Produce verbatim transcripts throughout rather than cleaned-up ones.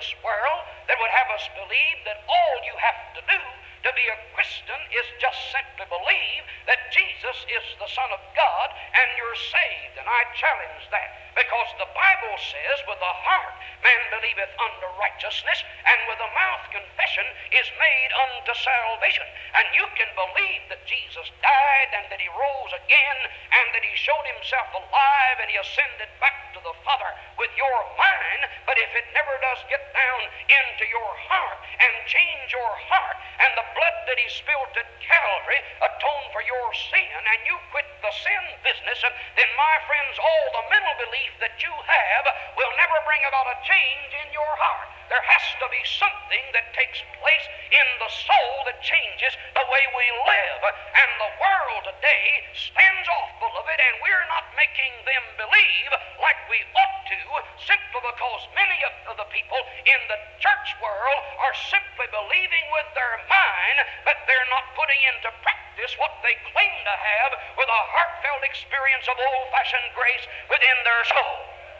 this world that would have us believe that all you have to do to be a Christian is just simply believe that Jesus is the Son of God and you're saved. And I challenge that, because the Bible says, with the heart man believeth unto righteousness, and with the mouth confession is made unto salvation. And you can believe that Jesus died and that he rose again and that he showed himself alive and he ascended back to the Father with your mind, but if it never does get down into your heart and change your heart, and the blood that he spilled at Calvary atoned for your sin, and you quit the sin business, then my friends, all the mental belief that you have will never bring about a change in your heart. There has to be something that takes place in the soul that changes the way we live. And the world today stands off, beloved, and we're not making them believe like we ought to, simply because many of the people in the church world are simply believing with their mind, but they're not putting into practice what they claim to have with a heartfelt experience of old-fashioned grace within their soul.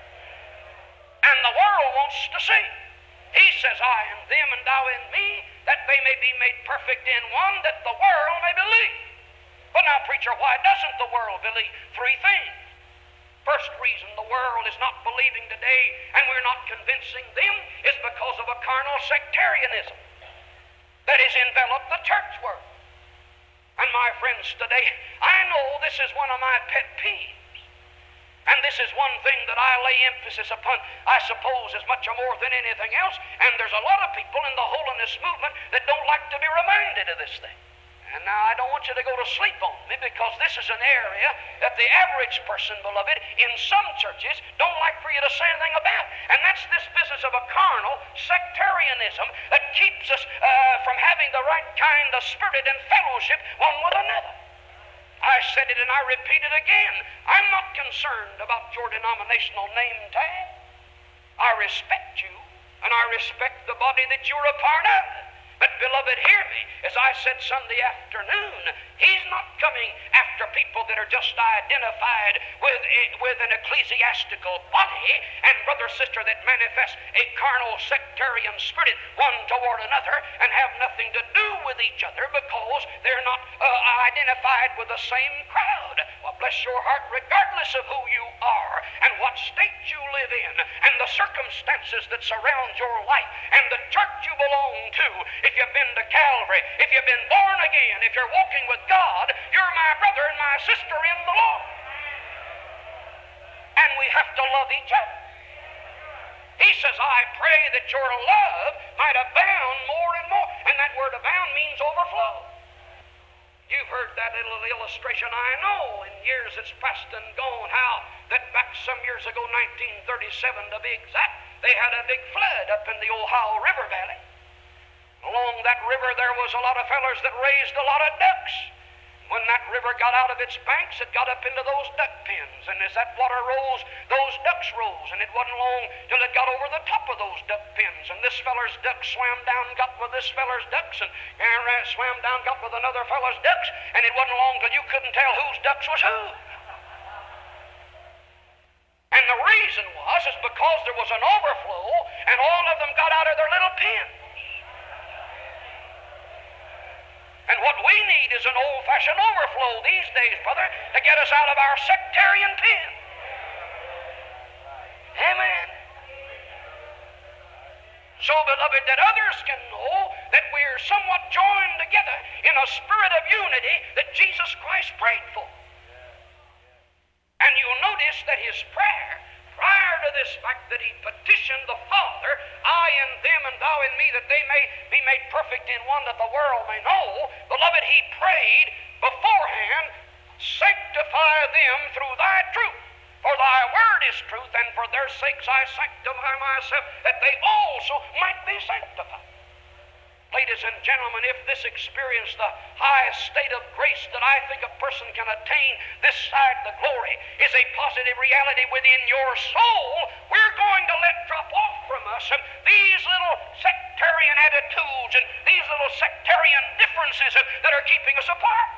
And the world wants to see. He says, I in them and thou in me, that they may be made perfect in one, that the world may believe. But now, preacher, why doesn't the world believe? Three things. First reason the world is not believing today and we're not convincing them is because of a carnal sectarianism that has enveloped the church world. And my friends, today, I know this is one of my pet peeves. And this is one thing that I lay emphasis upon, I suppose, as much or more than anything else. And there's a lot of people in the holiness movement that don't like to be reminded of this thing. And now I don't want you to go to sleep on me, because this is an area that the average person, beloved, in some churches don't like for you to say anything about. And that's this business of a carnal sectarianism that keeps us uh, from having the right kind of spirit and fellowship one with another. I said it and I repeat it again. I'm not concerned about your denominational name tag. I respect you, and I respect the body that you're a part of. But, beloved, hear me. As I said Sunday afternoon, he's not coming after people that are just identified with, a, with an ecclesiastical body, and brother, sister, that manifest a carnal sectarian spirit one toward another and have nothing to do with each other because they're not uh, identified with the same crowd. Well, bless your heart, regardless of who you are and what state you live in and the circumstances that surround your life and the church you belong to. If you've been to Calvary, if you've been born again, if you're walking with God, you're my brother and my sister in the Lord. And we have to love each other. He says, I pray that your love might abound more and more. And that word abound means overflow. You've heard that little illustration, I know, in years that's past and gone, how that back some years ago, nineteen thirty-seven to be exact, they had a big flood up in the Ohio River Valley. Along that river there was a lot of fellers that raised a lot of ducks. When that river got out of its banks, it got up into those duck pens. And as that water rose, those ducks rose. And it wasn't long till it got over the top of those duck pens. And this feller's duck swam down, got with this feller's ducks, and, and ran, swam down, got with another feller's ducks. And it wasn't long till you couldn't tell whose ducks was who. And the reason was is because there was an overflow, and all of them got out of their little pens. And what we need is an old-fashioned overflow these days, brother, to get us out of our sectarian pen. Amen. So, beloved, that others can know that we're somewhat joined together in a spirit of unity that Jesus Christ prayed for. And you'll notice that his prayer, prior to this fact that he petitioned the Father, I in them and thou in me, that they may be made perfect in one, that the world may know, beloved, he prayed beforehand, sanctify them through thy truth. For thy word is truth, and for their sakes I sanctify myself, that they also might be sanctified. Ladies and gentlemen, if this experience, the highest state of grace that I think a person can attain this side of the glory, is a positive reality within your soul, we're going to let drop off from us and these little sectarian attitudes and these little sectarian differences that are keeping us apart.